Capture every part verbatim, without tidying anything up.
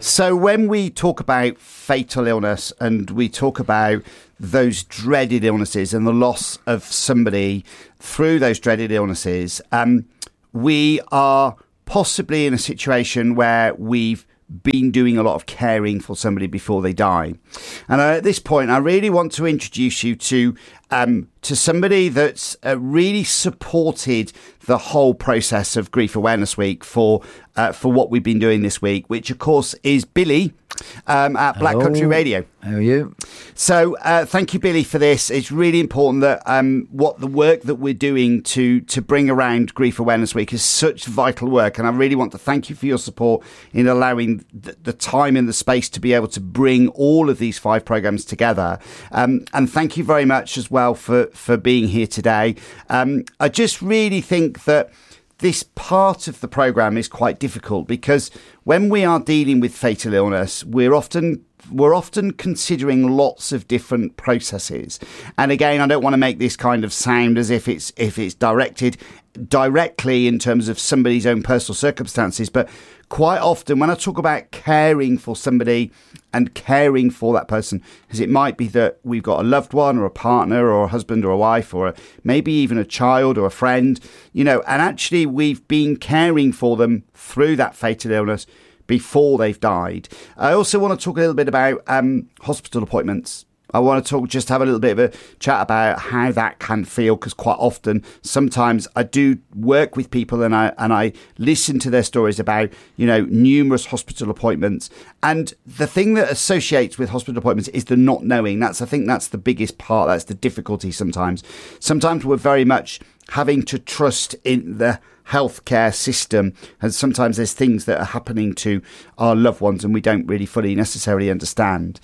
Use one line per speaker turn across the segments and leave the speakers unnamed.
So when we talk about fatal illness and we talk about those dreaded illnesses and the loss of somebody through those dreaded illnesses, um, we are possibly in a situation where we've been doing a lot of caring for somebody before they die. And at this point, I really want to introduce you to um, to somebody that's uh, really supported the whole process of Grief Awareness Week for uh, for what we've been doing this week, which of course is Billy um, at Black
Hello.
Country Radio.
How are you?
So uh, thank you, Billy, for this. It's really important that um, what the work that we're doing to to bring around Grief Awareness Week is such vital work. And I really want to thank you for your support in allowing the, the time and the space to be able to bring all of these five programmes together. Um, and thank you very much as well for, for being here today. Um, I just really think that this part of the programme is quite difficult because when we are dealing with fatal illness, we're often we're often considering lots of different processes. And again, I don't want to make this kind of sound as if it's if it's directed directly in terms of somebody's own personal circumstances, but quite often when I talk about caring for somebody and caring for that person, because it might be that we've got a loved one or a partner or a husband or a wife or a, maybe even a child or a friend, you know, and actually we've been caring for them through that fatal illness before they've died. I also want to talk a little bit about um, hospital appointments. I want to talk, just have a little bit of a chat about how that can feel, because quite often, sometimes I do work with people and I and I listen to their stories about, you know, numerous hospital appointments. And the thing that associates with hospital appointments is the not knowing. That's, I think that's the biggest part. That's the difficulty sometimes. Sometimes we're very much having to trust in the healthcare system, and sometimes there's things that are happening to our loved ones and we don't really fully necessarily understand.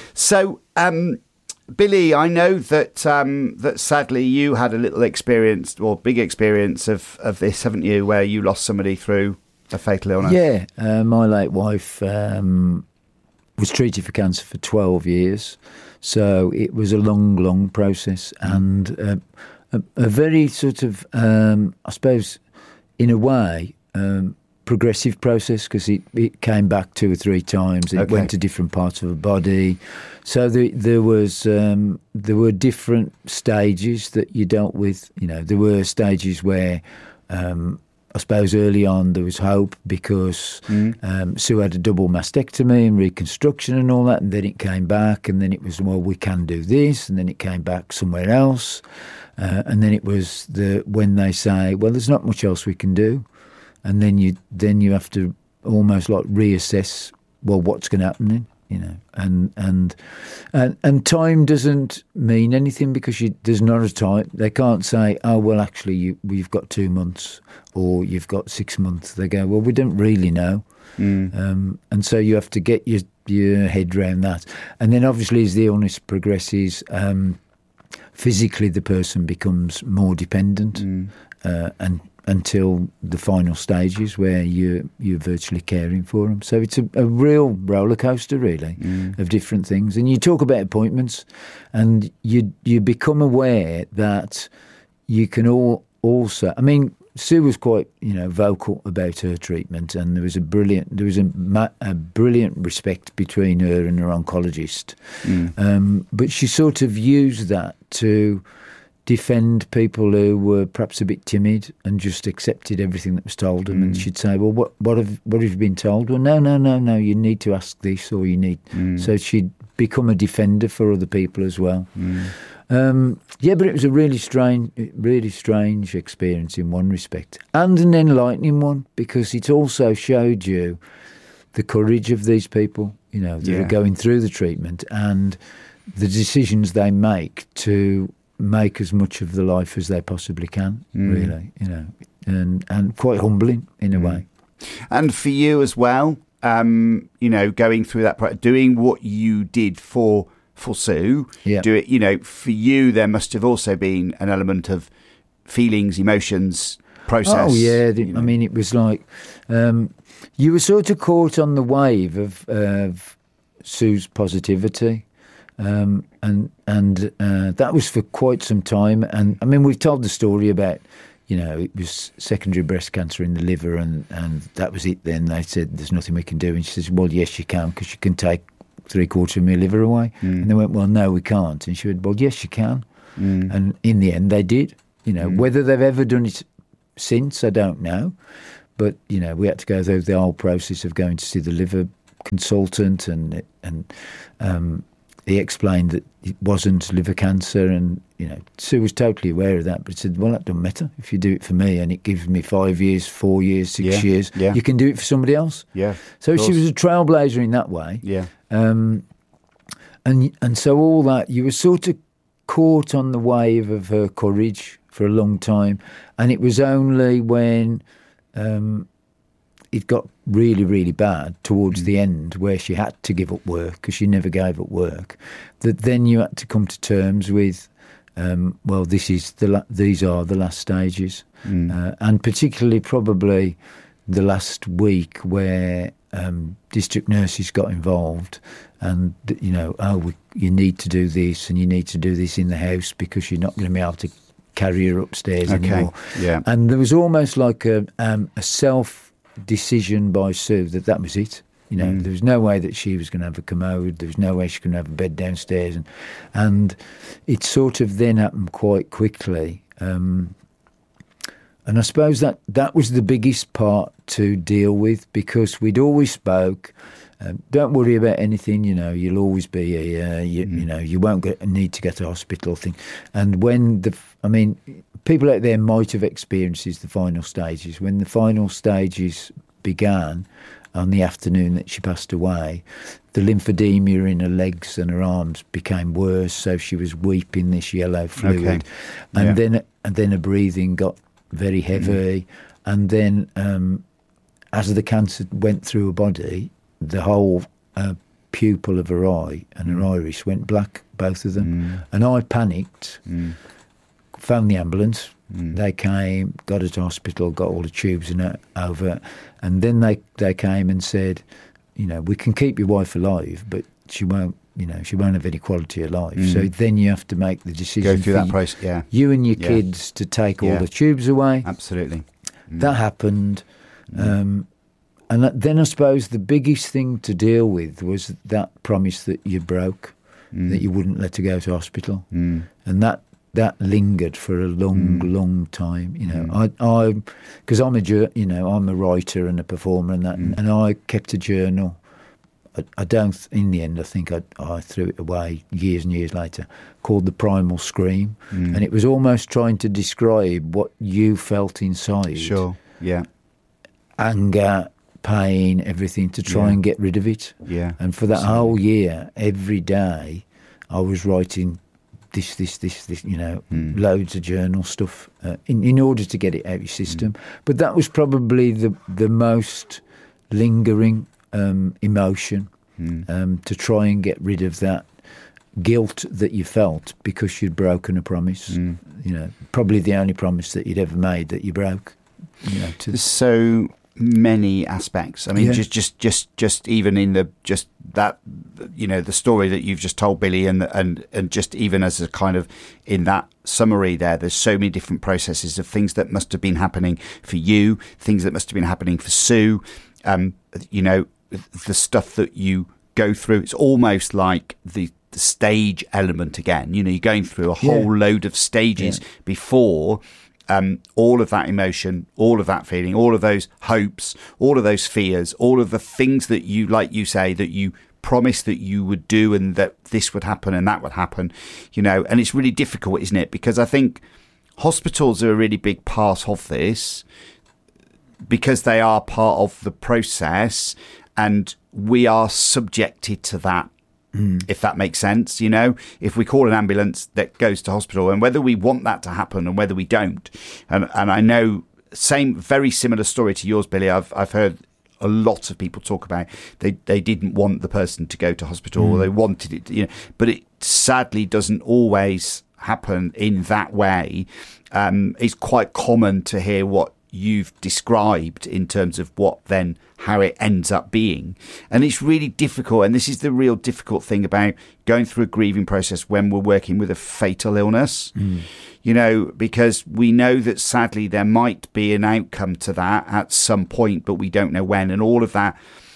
So um Billy, I know that um that sadly you had a little experience or big experience of of this, haven't you, where you lost somebody through a fatal illness?
Yeah, uh, my late wife um was treated for cancer for twelve years, so it was a long long process and uh, a, a very sort of um I suppose in a way, um, progressive process, because it, it came back two or three times. It
Okay.
went to different parts of the body. So the, there was um, there were different stages that you dealt with. You know, there were stages where um, I suppose early on there was hope because mm. um, Sue had a double mastectomy and reconstruction and all that, and then it came back, and then it was, well, we can do this, and then it came back somewhere else. Uh, and then it was the when they say, well, there's not much else we can do, and then you then you have to almost like reassess, well, what's going to happen then, you know, and and and, and time doesn't mean anything because you, there's not a time. They can't say, oh, well, actually, you, you've got two months or you've got six months. They go, well, we don't really know, mm. um, and so you have to get your your head around that, and then obviously as the illness progresses. Um, Physically, the person becomes more dependent, mm. uh, and until the final stages where you you're virtually caring for them. So it's a, a real roller coaster, really, mm. of different things. And you talk about appointments, and you you become aware that you can all also. I mean, Sue was quite, you know, vocal about her treatment, and there was a brilliant, there was a, a brilliant respect between her and her oncologist. Mm. Um, but she sort of used that to defend people who were perhaps a bit timid and just accepted everything that was told them. Mm. And she'd say, "Well, what, what have, what have you been told?" "Well, no, no, no, no. You need to ask this, or you need." Mm. So she'd become a defender for other people as well. Mm. Um, yeah, but it was a really strange, really strange experience in one respect, and an enlightening one, because it also showed you the courage of these people, you know, that yeah. are going through the treatment and the decisions they make to make as much of the life as they possibly can, mm. really, you know, and, and quite humbling in a mm. way.
And for you as well, um, you know, going through that, doing what you did for for Sue, yeah. do it, you know, for you, there must have also been an element of feelings, emotions, process.
Oh, yeah. The,
you know.
I mean, it was like um, you were sort of caught on the wave of, of Sue's positivity. Um, and and uh, that was for quite some time. And I mean, we've told the story about, you know, it was secondary breast cancer in the liver, and, and that was it then. They said, there's nothing we can do. And she says, well, yes, you can, because you can take three quarters of my liver away. Mm. And they went, well, no, we can't. And she went, well, yes, you can. Mm. And in the end, they did. You know, mm. whether they've ever done it since, I don't know. But, you know, we had to go through the whole process of going to see the liver consultant, and and um, he explained that it wasn't liver cancer, and, you know, Sue was totally aware of that, but he said, well, that doesn't matter. If you do it for me and it gives me five years, four years, six
yeah,
years,
yeah.
you can do it for somebody else.
Yeah.
So she was a trailblazer in that way.
Yeah.
Um, and and so all that, you were sort of caught on the wave of her courage for a long time, and it was only when um, it got really, really bad towards mm. the end, where she had to give up work, because she never gave up work, that then you had to come to terms with, um, well, this is the la- these are the last stages, mm. uh, and particularly probably the last week where um, district nurses got involved, and, you know, oh, we, you need to do this, and you need to do this in the house because you're not going to be able to carry her upstairs
okay.
anymore.
Yeah.
And there was almost like a, um, a self-decision by Sue that that was it. You know, mm. there was no way that she was going to have a commode. There was no way she was going to have a bed downstairs. And, and it sort of then happened quite quickly. Um, and I suppose that, that was the biggest part to deal with, because we'd always spoke, um, don't worry about anything, you know, you'll always be, a, uh, you, mm. you know, you won't get, need to go to hospital thing. And when the, I mean, people out there might have experienced the final stages. When the final stages began, on the afternoon that she passed away, the lymphedema in her legs and her arms became worse, so she was weeping this yellow fluid. Okay. And yeah. then and then her breathing got very heavy. Mm. And then um, as the cancer went through her body, the whole uh, pupil of her eye and her mm. iris went black, both of them. Mm. And I panicked, mm. phoned the ambulance. Mm. They came, got her to hospital, got all the tubes and it over, and then they, they came and said, you know, we can keep your wife alive, but she won't, you know, she won't have any quality of life. Mm. So then you have to make the decision.
Go through that process, yeah.
You and your
yeah.
kids to take all
yeah.
the tubes away.
Absolutely. Mm.
That happened. Mm. Um, and then I suppose the biggest thing to deal with was that promise that you broke, mm. that you wouldn't let her go to hospital. Mm. And that that lingered for a long, mm. long time. You know, mm. I, I, because I'm a, you know, I'm a writer and a performer and that, mm. and I kept a journal. I, I don't. In the end, I think I, I threw it away years and years later. Called The Primal Scream, mm. and it was almost trying to describe what you felt inside.
Sure. Yeah.
Anger, pain, everything, to try yeah. and get rid of it.
Yeah.
And for that
Absolutely.
whole year, every day, I was writing this, this, this, this, you know, mm. loads of journal stuff uh, in, in order to get it out of your system. Mm. But that was probably the the most lingering um, emotion, mm. um, to try and get rid of that guilt that you felt because you'd broken a promise. Mm. You know, probably the only promise that you'd ever made that you broke. You know, to
There's so many aspects. I mean,
yeah.
just, just, just, just even in the just that, you know, the story that you've just told, Billy, and and and just even as a kind of in that summary there, there's so many different processes of things that must have been happening for you, things that must have been happening for Sue. Um, you know, the stuff that you go through. It's almost like the, the stage element again. You know, you're going through a whole yeah. load of stages yeah. before. Um, all of that emotion, all of that feeling, all of those hopes, all of those fears, all of the things that you, like you say, that you promised that you would do and that this would happen and that would happen, you know, and it's really difficult, isn't it? Because I think hospitals are a really big part of this because they are part of the process and we are subjected to that. Mm. If that makes sense, you know, if we call an ambulance that goes to hospital and whether we want that to happen and whether we don't. And and I know same, very similar story to yours, Billy. I've I've heard a lot of people talk about they, they didn't want the person to go to hospital mm. or they wanted it, you know, but it sadly doesn't always happen in that way. Um, it's quite common to hear what you've described in terms of what then how it ends up being. And it's really difficult, and this is the real difficult thing about going through a grieving process when we're working with a fatal illness. Mm. You know, because we know that sadly there might be an outcome to that at some point, but we don't know when. And all of that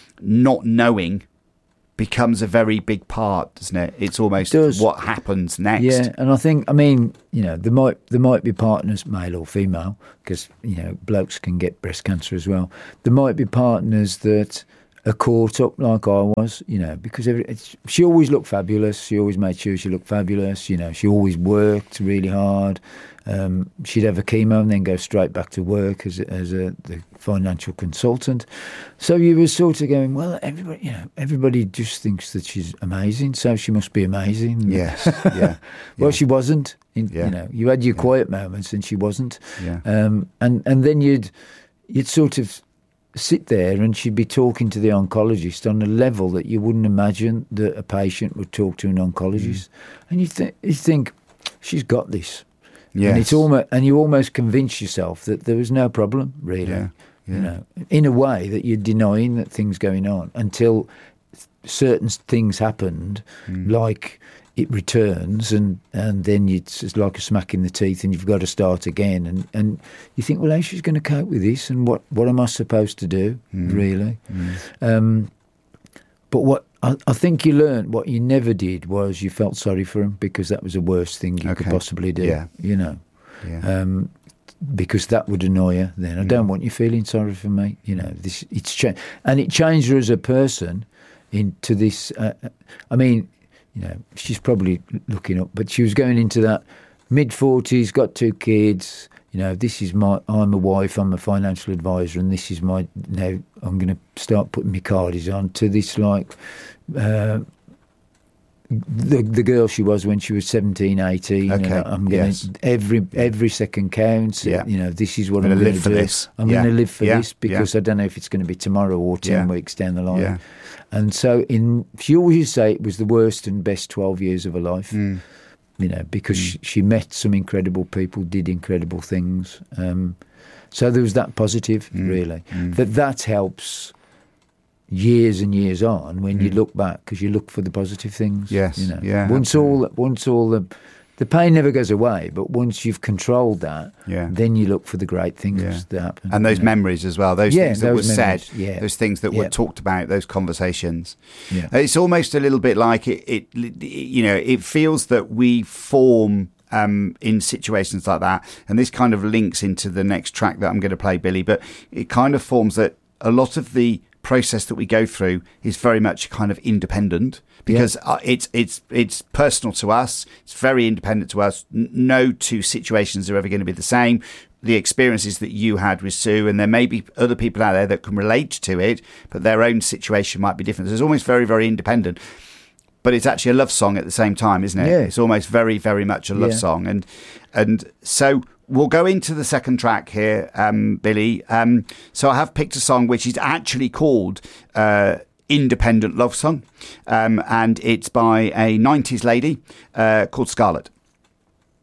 not knowing becomes a very big part, doesn't it? It's almost it what happens next.
Yeah, and I think, I mean, you know, there might there might be partners, male or female, because, you know, blokes can get breast cancer as well. There might be partners that are caught up like I was, you know, because every, it's, she always looked fabulous. She always made sure she looked fabulous. You know, she always worked really hard. Um, she'd have a chemo and then go straight back to work as a, as a the financial consultant. So you were sort of going, well, everybody, you know, everybody just thinks that she's amazing, so she must be amazing.
Yes, yeah.
Well,
yeah.
she wasn't. In,
yeah.
You know, you had your
yeah.
quiet moments and she wasn't.
Yeah.
Um, and and then you'd you'd sort of sit there and she'd be talking to the oncologist on a level that you wouldn't imagine that a patient would talk to an oncologist. Mm. And you, th- you think, she's got this. Yes. And it's almost, and you almost convince yourself that there was no problem, really.
Yeah. Yeah.
You know, in a way that you're denying that things going on until certain things happened, mm. like it returns, and, and then it's, it's like a smack in the teeth, and you've got to start again. And, and you think, well, how's she going to cope with this? And what, what am I supposed to do, mm. really? Mm. Um, but what I, I think you learned, what you never did was you felt sorry for him, because that was the worst thing you okay. could possibly do,
yeah.
you know.
Yeah.
Um, because that would annoy her then. I mm. don't want you feeling sorry for me. You know, this it's changed. And it changed her as a person into this, uh, I mean, you know, she's probably looking up, but she was going into that mid-forties, got two kids, you know, this is my, I'm a wife, I'm a financial advisor, and this is my, now I'm going to start putting my cardies on, to this, like, uh, the the girl she was when she was seventeen, eighteen.
Okay.
You know, I'm going
yes.
to, every, every second counts.
Yeah.
You know, this is what
I'm
I'm going to
do.
This. I'm
yeah.
going to live for
yeah.
this, because
yeah.
I don't know if it's going to be tomorrow or ten
yeah.
weeks down the line.
Yeah.
And so in, she always used to say it was the worst and best twelve years of her life, mm. you know, because mm. she, she met some incredible people, did incredible things. Um, so there was that positive, mm. really,
mm.
that that helps years and years on when mm. you look back, because you look for the positive things.
Yes,
you know.
yeah.
Once
absolutely.
all, once all the, the pain never goes away, but once you've controlled that,
yeah.
then you look for the great things
yeah.
that happen.
And those
you know.
memories as well, those
yeah,
things that
those
were
memories.
said,
yeah.
those things that
yeah.
were talked about, those conversations.
Yeah.
It's almost a little bit like it, it, you know, it feels that we form um, in situations like that. And this kind of links into the next track that I'm going to play, Billy, but it kind of forms that a lot of the process that we go through is very much kind of independent, because yeah. uh, it's it's it's personal to us. It's very independent to us. N- no two situations are ever going to be the same. The experiences that you had with Sue, and there may be other people out there that can relate to it, but their own situation might be different. So it's almost very, very independent. But it's actually a love song at the same time, isn't it?
Yeah.
It's almost very, very much a love
yeah.
song. And and so we'll go into the second track here, um, Billy. Um, so I have picked a song which is actually called uh, Independent Love Song. Um, and it's by a nineties lady uh, called Scarlett.